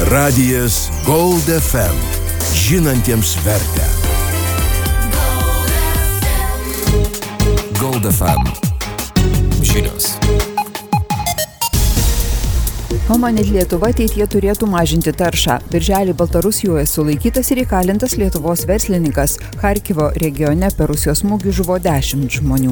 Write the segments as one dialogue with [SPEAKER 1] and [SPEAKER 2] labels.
[SPEAKER 1] Radijas Gold FM. Žinantiems vertę. Gold FM. Žinios.
[SPEAKER 2] Omanit Lietuva ateityje turėtų mažinti taršą. Birželį Baltarusijoje sulaikytas ir įkalintas Lietuvos verslininkas. Charkivo regione per Rusijos smūgį žuvo 10 žmonių.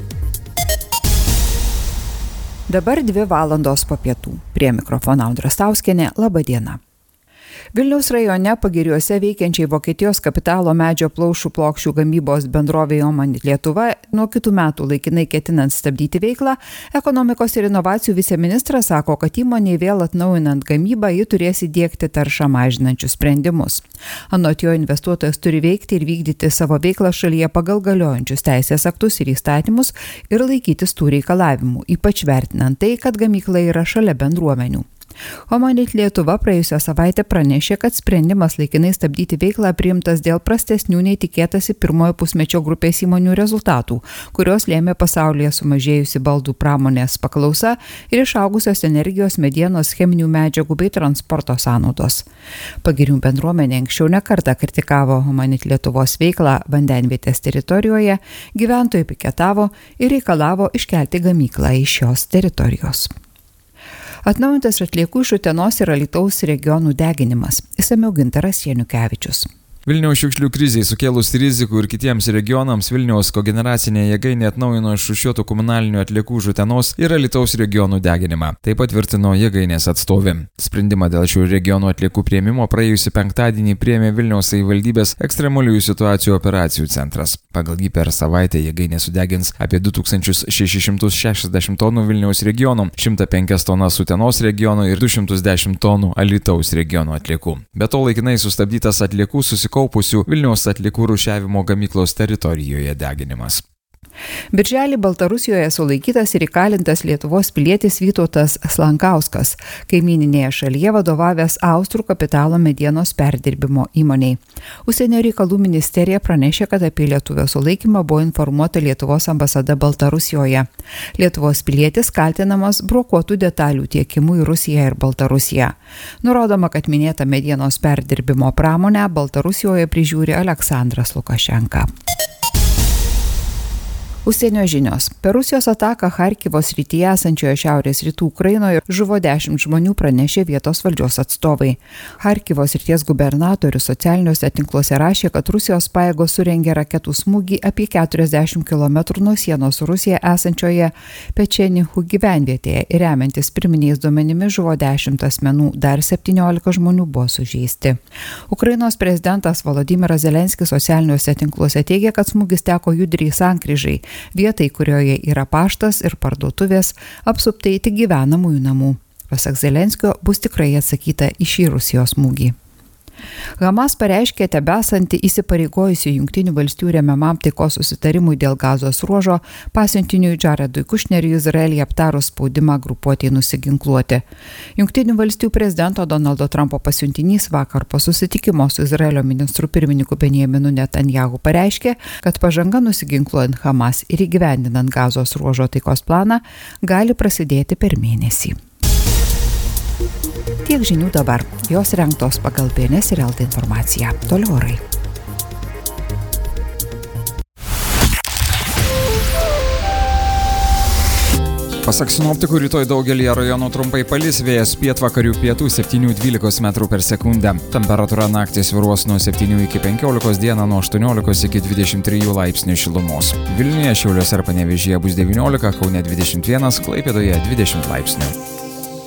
[SPEAKER 2] Dabar 2 valandos po pietų. Prie mikrofono Audra Stauskienė. Labą dieną. Vilniaus rajone Pagiriuose veikiančiai Vokietijos kapitalo medžio plaušų plokščių gamybos bendrovė Omanit Lietuva nuo kitų metų laikinai ketinant stabdyti veiklą, ekonomikos ir inovacijų viceministras sako, kad įmonei vėl atnaujinant gamybą ji turės įdiegti taršą mažinančius sprendimus. Anot jo, investuotojas turi veikti ir vykdyti savo veiklą šalyje pagal galiojančius teisės aktus ir įstatymus ir laikytis tų reikalavimų, ypač vertinant tai, kad gamykla yra šalia bendruomenių. Omanit Lietuva praėjusią savaitę pranešė, kad sprendimas laikinai stabdyti veiklą priimtas dėl prastesnių nei tikėtasi pirmojo pusmečio grupės įmonių rezultatų, kurios lėmė pasaulyje sumažėjusi baldų pramonės paklausa ir išaugusios energijos, medienos, cheminių medžiagų bei transporto sąnaudos. Pagirių bendruomenė anksčiau nekartą kritikavo Omanit Lietuvos veiklą vandenvietės teritorijoje, gyventojai piketavo ir reikalavo iškelti gamyklą iš šios teritorijos. Atnaujintas atliekų iš Utenos ir Alytaus regionų deginimas. Išsamiau Gintaras Janukevičius.
[SPEAKER 3] Vilniaus šiukšlių krizei sukėlus rizikų ir kitiems regionams Vilniaus kogeneracinė jėgainė atnaujino išrūšiuotų komunalinių atliekų iš Utenos ir Alytaus regionų deginimą. Tai patvirtino jėgainės atstovė. Sprendimą dėl šių regionų atliekų priėmimo praėjusį penktadienį priėmė Vilniaus savivaldybės ekstremaliųjų situacijų operacijų centras. Pagal jį per savaitę jėgainė sudegins apie 2660 tonų Vilniaus regionų, 105 tonas Utenos regiono ir 210 tonų Alytaus regionų atliekų. Be to laikinai sustabdytas atliekų kaupusių Vilniaus atliekų rūšiavimo gamyklos teritorijoje deginimas.
[SPEAKER 2] Birželį Baltarusijoje sulaikytas ir įkalintas Lietuvos pilietis Vytautas Slankauskas, kaimyninėje šalyje vadovavęs Austrų kapitalo medienos perdirbimo įmoniai. Užsienio reikalų ministerija pranešė, kad apie lietuvio sulaikymą buvo informuota Lietuvos ambasada Baltarusijoje. Lietuvos pilietis kaltinamas brokuotų detalių tiekimu į Rusiją ir Baltarusiją. Nurodoma, kad minėta medienos perdirbimo pramonę Baltarusijoje prižiūri Aleksandras Lukašenka. Užsienio žinios. Per Rusijos ataką Charkivo srityje esančioje šiaurės rytų Ukrainoje žuvo 10 žmonių, pranešė vietos valdžios atstovai. Charkivo srities gubernatorius socialiniuose tinkluose rašė, kad Rusijos pajėgos surengė raketų smūgį apie 40 km nuo sienos su Rusija esančioje Pečenichų gyvenvietėje ir remiantis pirminiais duomenimis žuvo 10 asmenų, dar 17 žmonių buvo sužeisti. Ukrainos prezidentas Volodymyras Zelenskis socialiniuose tinkluose teigia, kad smūgis teko Judriai sankryžai, vietai, kurioje yra paštas ir parduotuvės, apsuptai tik gyvenamųjų namų. Pasak Zelenskio, bus tikrai atsakyta į šį Rusijos smūgį. Hamas pareiškė tebesanti įsipareigojusi Jungtinių valstijų remiamam taikos susitarimui dėl Gazos ruožo pasiuntiniui Jaredui Kušneriui Izraelyje aptarus spaudimą grupuotei nusiginkluoti. Jungtinių valstijų prezidento Donaldo Trumpo pasiuntinys vakar po susitikimo su Izraelio ministru pirmininku Benjaminu Netanjahu pareiškė, kad pažanga nusiginkluojant Hamas ir įgyvendinant Gazos ruožo taikos planą gali prasidėti per mėnesį. Tiek žinių dabar. Jos rengtos pagal BNS ir LT informaciją. Toliau orai.
[SPEAKER 3] Pasak sinoptikų, rytoj daugelį rajonų trumpai palis, vėjas pietvakarių pietų 7–12 metrų per sekundę. Temperatūra naktį svyruos nuo 7 iki 15, dieną nuo 18 iki 23 laipsnių šilumos. Vilniuje, Šiauliuose ir Panevėžyje bus 19, Kaune 21, Klaipėdoje 20 laipsnių.